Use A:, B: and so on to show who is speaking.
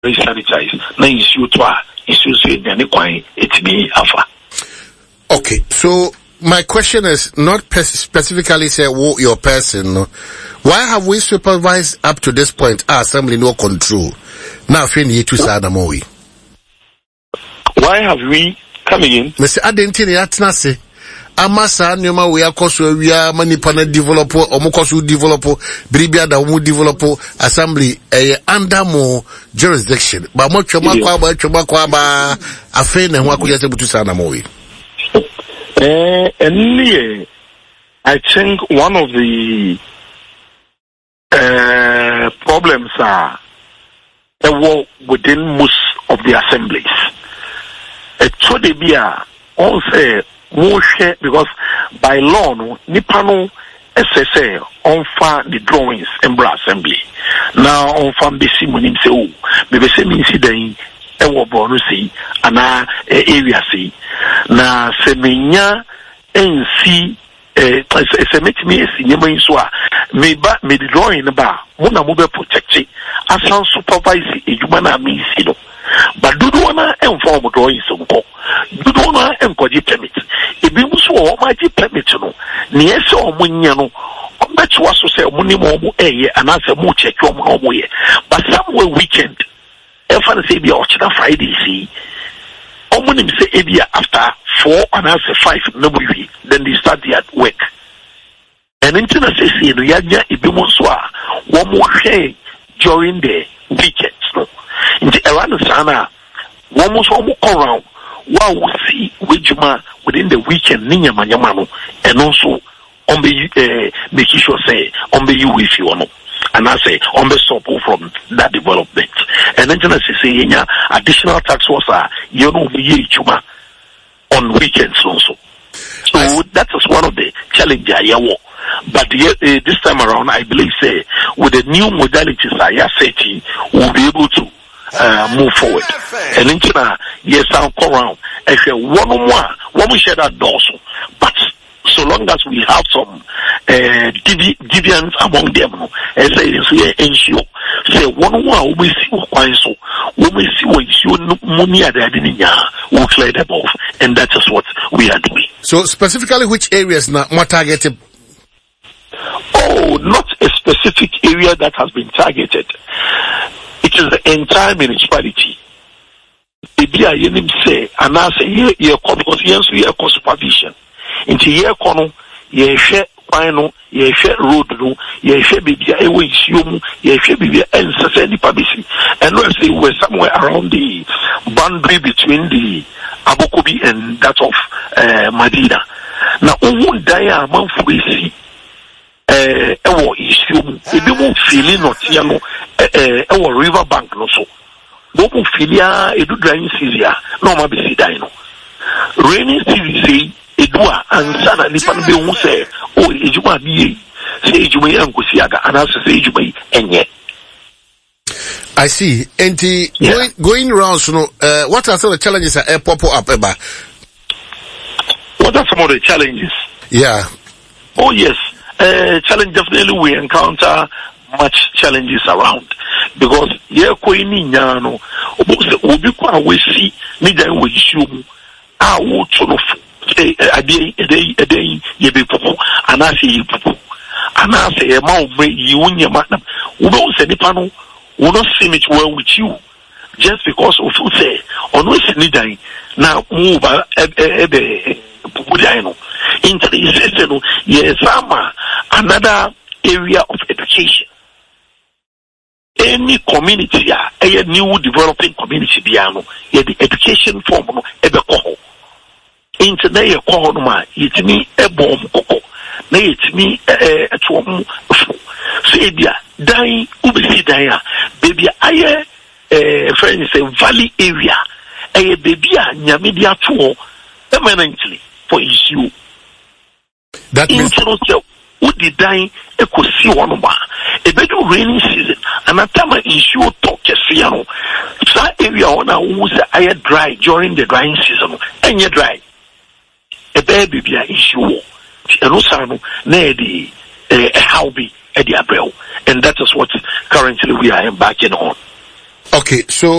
A: very sanitized. Na issue to issue say any coin it me afa.
B: Okay, so my question is not specifically say your person. No? Why have we supervised up to this point? Our assembly no control. Now, you to Sadamowi.
A: Why have we coming in?
B: Mr. Adentini Atnase. Amasa nyoma we akoso we are many panel developer or mokosu developer bribia da mu developer assembly under more jurisdiction. But much kwa afe na ho akoya se butu Sadamowi.
A: And I think one of the problems are within most of the assemblies. So they be also because by law, Nipano SSA on the drawings in Bra Assembly. Now on farm basi munim se o maybe say mean see den ewo Borno see ana area see na se menya NC se metimi esi nyema nso a me the drawing ba mo na mo be protect asan supervise ejuma na me see no but do na inform drawings nko do na enkoji permit ebi muso o ma ji permit no ne ese o munya no bet was to say money more and answer more check your way. But somewhere weekend, if I say be Friday, see, or money say area after 4 and answer 5 nobody, then they start their work. And internet says in Yanya Ibimuswa, one more day during the weekends. No, in the Iran Sana, one more around. While we see Wijuma within the weekend, Ninya Manyamano, and also on the making sure say on the you if you want, and I say on the support from that development. And then say additional tax was Wijuma on weekends also. So that is one of the challenges I have. But this time around, I believe say with the new modalities I are setting, we'll be able to move forward. And then yes, I'll come around. I say one we share that also. But so long as we have some deviance among them, and say ensure say one we see what so when we see what you money at the we'll clear them off, and that is what we are doing.
B: So specifically, which areas now more targeted?
A: Oh, not a specific area that has been targeted. It is the entire municipality. Maybe I hear him say, and I say, here, because yes, we are supervision. Into here, Kono, ye share Pino, ye share road, ye share baby, I will assume, ye share baby, and Sassani Pabisi. And let's say we're somewhere around the boundary between the Abokobi and that of Medina. Now, who die a month we see. Ewo issue ebi mo feeling not yano ewo river bank no so bo mo filia edu drying season no ma be si dan no rainy season say edu a ansa na nipa no be hu say o ejuma bi say ejuma yi ankosi aga anasa say ejuma yi enye.
B: I see. And going around, so what are some of the challenges that pop up about?
A: What are some of the challenges?
B: Yeah.
A: Oh yes. Challenge definitely we encounter much challenges around because no obi kwa we see me dan we issue wo to no say ade ye be popo ana say ye popo ana say ma o me yi unya ma wo be say nipa no wo no see me well with you just because of you say ono si ni dan na mu ba into the system, yes, another area of education. Any community, a new developing community, the education form, into the corner, it's me a bomb coco, it's me a twom, Sabia, dying, Ubisi Daya, baby, I friend say valley area, a baby, Yamidia tour, permanently. For issue
B: that means
A: who did die a cosi one a better rainy season and a time issue talk Kesiano. That area on a who's a dry during the drying season and you dry a baby issue and also near the Howby at the Abreu, and that is what currently we are embarking on.
B: Okay, so